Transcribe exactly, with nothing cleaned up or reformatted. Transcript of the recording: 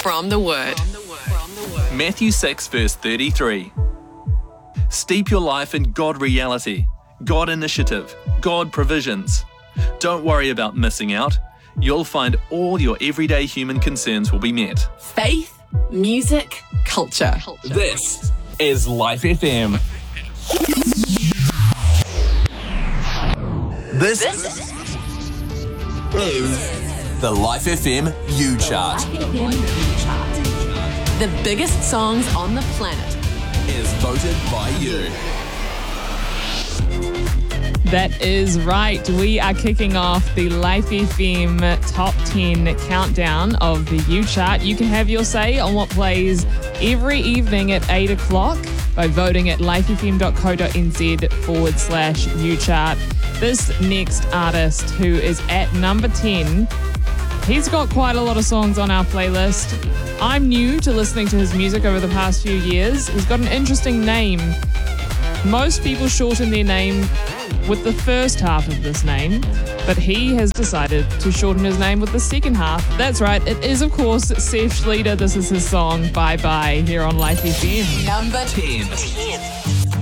from the Word. Matthew six, verse thirty-three. Steep your life in God reality, God initiative, God provisions. Don't worry about missing out. You'll find all your everyday human concerns will be met. Faith, music, culture. This is Life F M. This is the Life F M U-Chart. The biggest songs on the planet Is voted by you. That is right. We are kicking off the Life F M Top ten Countdown of the U-Chart. You can have your say on what plays every evening at eight o'clock by voting at lifefm.co.nz forward slash U-Chart. This next artist, who is at number ten, he's got quite a lot of songs on our playlist. I'm new to listening to his music over the past few years. He's got an interesting name. Most people shorten their name with the first half of this name, but he has decided to shorten his name with the second half. That's right, it is of course Seth Schlieder. This is his song Bye Bye here on Life F M. number ten. ten.